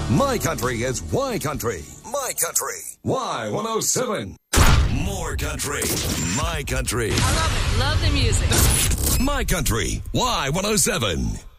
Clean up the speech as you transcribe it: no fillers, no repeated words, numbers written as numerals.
My country is Y Country. My country. Y107. More country. My country. I love it. Love the music. My country. Y107.